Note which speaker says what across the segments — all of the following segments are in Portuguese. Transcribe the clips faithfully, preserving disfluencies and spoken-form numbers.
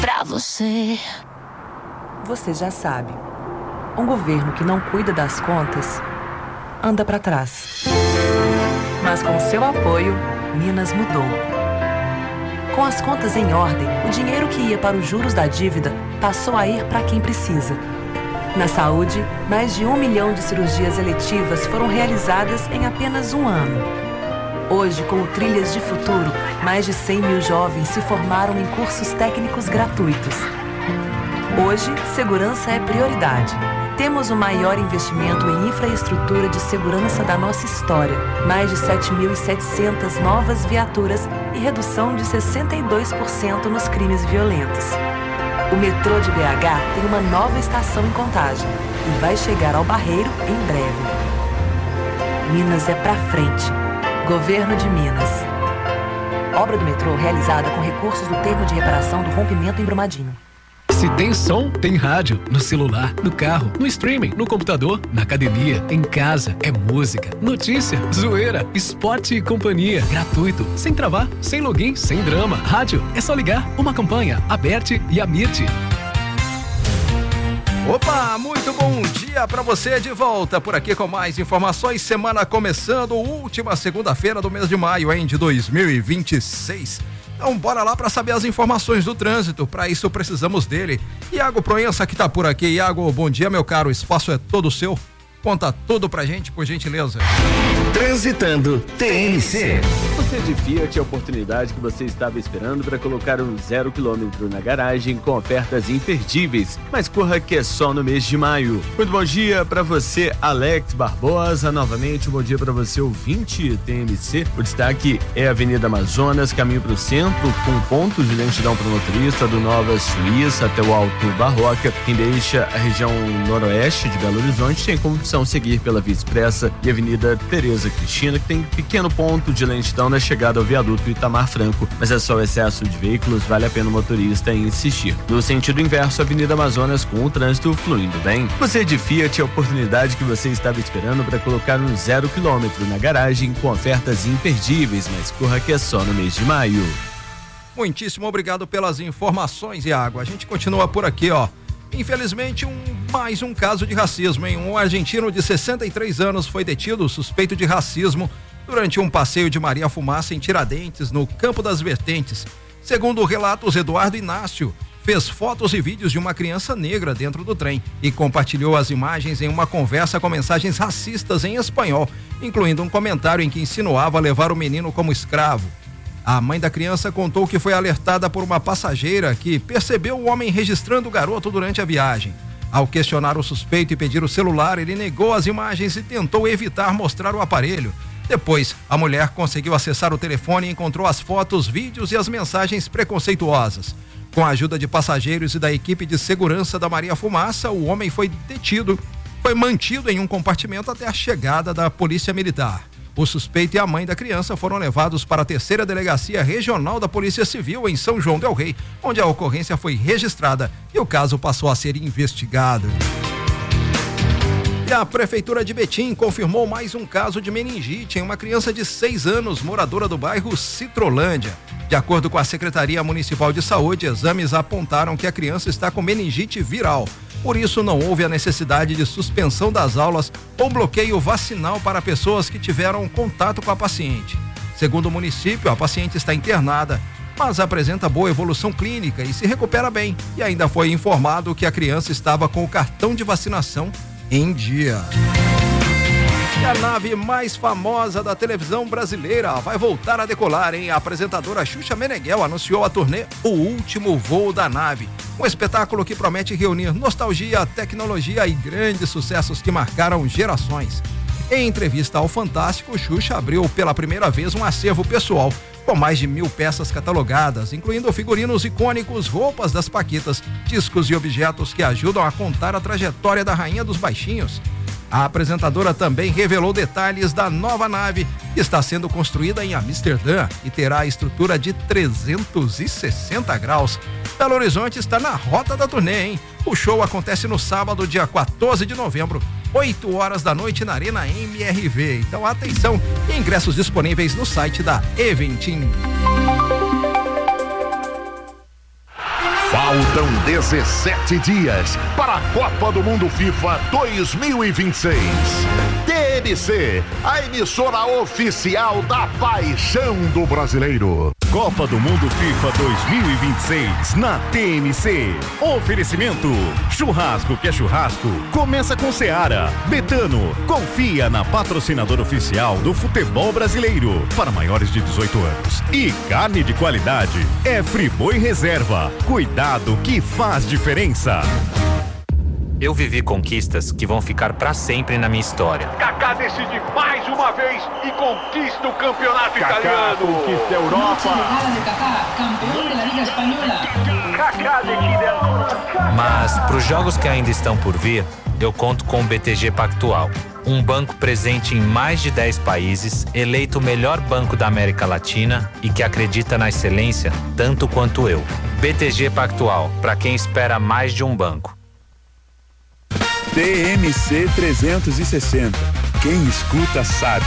Speaker 1: pra você.
Speaker 2: Você já sabe, um governo que não cuida das contas anda pra trás. Mas com seu apoio, Minas mudou. Com as contas em ordem, o dinheiro que ia para os juros da dívida passou a ir para quem precisa. Na saúde, mais de um milhão de cirurgias eletivas foram realizadas em apenas um ano. Hoje, com o Trilhas de Futuro, mais de cem mil jovens se formaram em cursos técnicos gratuitos. Hoje, segurança é prioridade. Temos o maior investimento em infraestrutura de segurança da nossa história. Mais de sete mil e setecentas novas viaturas e redução de sessenta e dois por cento nos crimes violentos. O metrô de B H tem uma nova estação em Contagem e vai chegar ao Barreiro em breve. Minas é pra frente. Governo de Minas. Obra do metrô realizada com recursos do termo de reparação do rompimento em Brumadinho.
Speaker 3: Se tem som, tem rádio. No celular, no carro, no streaming, no computador, na academia, em casa. É música, notícia, zoeira, esporte e companhia. Gratuito, sem travar, sem login, sem drama. Rádio, é só ligar. Uma campanha, Aberte e Amirte.
Speaker 4: Opa, muito bom dia pra você, de volta por aqui com mais informações. Semana começando, última segunda-feira do mês de maio, hein, de dois mil e vinte e seis. Então bora lá para saber as informações do trânsito. Para isso precisamos dele. Iago Proença que tá por aqui. Iago, bom dia, meu caro. O espaço é todo seu. Conta tudo pra gente, por gentileza.
Speaker 5: Transitando T N C.
Speaker 6: Você de Fiat, a oportunidade que você estava esperando para colocar um zero quilômetro na garagem com ofertas imperdíveis. Mas corra que é só no mês de maio. Muito bom dia para você, Alex Barbosa. Novamente, um bom dia para você, ouvinte T N C. O destaque é a Avenida Amazonas, caminho para o centro, com pontos de lentidão para o motorista do Nova Suíça até o Alto Barroca. Quem deixa a região noroeste de Belo Horizonte tem como opção seguir pela Via Expressa e Avenida Tereza Cristina, que tem pequeno ponto de lentidão na chegada ao viaduto Itamar Franco, mas é só o excesso de veículos, vale a pena o motorista insistir. No sentido inverso, Avenida Amazonas com o trânsito fluindo bem. Você de Fiat, a oportunidade que você estava esperando para colocar um zero quilômetro na garagem com ofertas imperdíveis, mas corra que é só no mês de maio.
Speaker 4: Muitíssimo obrigado pelas informações, Iago. A gente continua por aqui, ó. Infelizmente, um, mais um caso de racismo, hein? Um argentino de sessenta e três anos foi detido suspeito de racismo durante um passeio de Maria Fumaça em Tiradentes, no Campo das Vertentes. Segundo relatos, Eduardo Inácio fez fotos e vídeos de uma criança negra dentro do trem e compartilhou as imagens em uma conversa com mensagens racistas em espanhol, incluindo um comentário em que insinuava levar o menino como escravo. A mãe da criança contou que foi alertada por uma passageira que percebeu o homem registrando o garoto durante a viagem. Ao questionar o suspeito e pedir o celular, ele negou as imagens e tentou evitar mostrar o aparelho. Depois, a mulher conseguiu acessar o telefone e encontrou as fotos, vídeos e as mensagens preconceituosas. Com a ajuda de passageiros e da equipe de segurança da Maria Fumaça, o homem foi detido, foi mantido em um compartimento até a chegada da Polícia Militar. O suspeito e a mãe da criança foram levados para a terceira delegacia regional da Polícia Civil em São João del Rei, onde a ocorrência foi registrada e o caso passou a ser investigado. E a Prefeitura de Betim confirmou mais um caso de meningite em uma criança de seis anos, moradora do bairro Citrolândia. De acordo com a Secretaria Municipal de Saúde, exames apontaram que a criança está com meningite viral. Por isso, não houve a necessidade de suspensão das aulas ou bloqueio vacinal para pessoas que tiveram contato com a paciente. Segundo o município, a paciente está internada, mas apresenta boa evolução clínica e se recupera bem. E ainda foi informado que a criança estava com o cartão de vacinação em dia. E a nave mais famosa da televisão brasileira vai voltar a decolar, hein? A apresentadora Xuxa Meneghel anunciou a turnê O Último Voo da Nave, um espetáculo que promete reunir nostalgia, tecnologia e grandes sucessos que marcaram gerações. Em entrevista ao Fantástico, Xuxa abriu pela primeira vez um acervo pessoal com mais de mil peças catalogadas, incluindo figurinos icônicos, roupas das paquitas, discos e objetos que ajudam a contar a trajetória da Rainha dos Baixinhos. A apresentadora também revelou detalhes da nova nave, que está sendo construída em Amsterdã e terá a estrutura de trezentos e sessenta graus. Belo Horizonte está na rota da turnê, hein? O show acontece no sábado, dia quatorze de novembro, oito horas da noite na Arena M R V. Então, atenção, ingressos disponíveis no site da Eventim.
Speaker 1: Faltam dezessete dias para a Copa do Mundo FIFA dois mil e vinte e seis. T N C, a emissora oficial da paixão do brasileiro. Copa do Mundo FIFA dois mil e vinte e seis na T N C. Oferecimento: churrasco que é churrasco, começa com Seara. Betano, confia na patrocinadora oficial do futebol brasileiro para maiores de dezoito anos. E carne de qualidade é Friboi Reserva. Cuidado que faz diferença.
Speaker 7: Eu vivi conquistas que vão ficar pra sempre na minha história.
Speaker 8: Kaká decide mais uma vez e conquista o campeonato
Speaker 9: Kaká
Speaker 8: italiano.
Speaker 9: Conquista a Europa.
Speaker 8: Kaká decide.
Speaker 7: Mas pros jogos que ainda estão por vir, eu conto com o B T G Pactual. Um banco presente em mais de dez países, eleito o melhor banco da América Latina e que acredita na excelência tanto quanto eu. B T G Pactual, para quem espera mais de um banco.
Speaker 10: T M C trezentos e sessenta. Quem escuta sabe.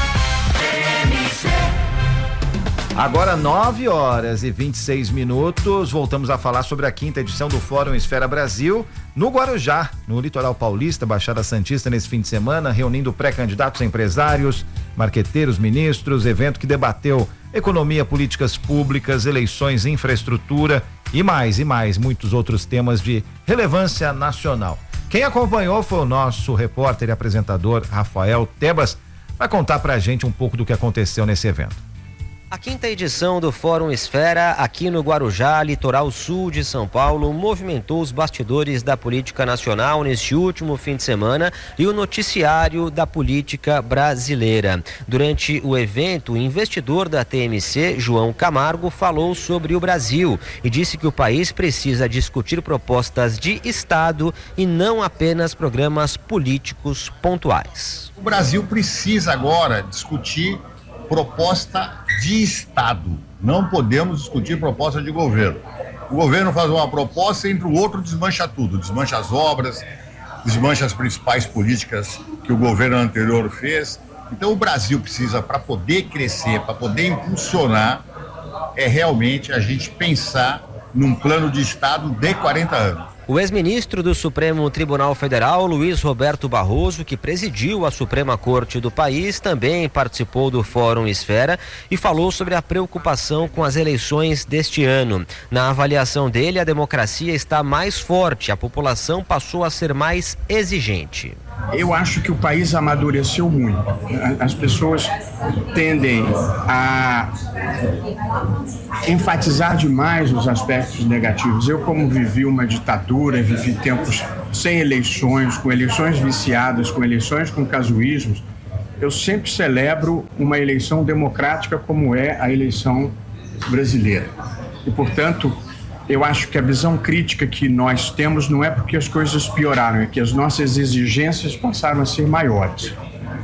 Speaker 4: Agora nove horas e vinte e seis minutos, voltamos a falar sobre a quinta edição do Fórum Esfera Brasil no Guarujá, no litoral paulista, Baixada Santista, nesse fim de semana, reunindo pré-candidatos a empresários, marqueteiros, ministros, evento que debateu economia, políticas públicas, eleições, infraestrutura e mais, e mais, muitos outros temas de relevância nacional. Quem acompanhou foi o nosso repórter e apresentador Rafael Tebas, vai contar pra gente um pouco do que aconteceu nesse evento.
Speaker 11: A quinta edição do Fórum Esfera, aqui no Guarujá, litoral sul de São Paulo, movimentou os bastidores da política nacional neste último fim de semana e o noticiário da política brasileira. Durante o evento, o investidor da T M C, João Camargo, falou sobre o Brasil e disse que o país precisa discutir propostas de Estado e não apenas programas políticos pontuais.
Speaker 12: O Brasil precisa agora discutir proposta de Estado. Não podemos discutir proposta de governo. O governo faz uma proposta e entre o outro desmancha tudo, desmancha as obras, desmancha as principais políticas que o governo anterior fez. Então o Brasil precisa, para poder crescer, para poder impulsionar, é realmente a gente pensar num plano de Estado de quarenta anos.
Speaker 11: O ex-ministro do Supremo Tribunal Federal, Luiz Roberto Barroso, que presidiu a Suprema Corte do país, também participou do Fórum Esfera e falou sobre a preocupação com as eleições deste ano. Na avaliação dele, a democracia está mais forte, a população passou a ser mais exigente.
Speaker 13: Eu acho que o país amadureceu muito. As pessoas tendem a enfatizar demais os aspectos negativos. Eu, como vivi uma ditadura, vivi tempos sem eleições, com eleições viciadas, com eleições com casuísmos, eu sempre celebro uma eleição democrática como é a eleição brasileira. E, portanto, eu acho que a visão crítica que nós temos não é porque as coisas pioraram, é que as nossas exigências passaram a ser maiores.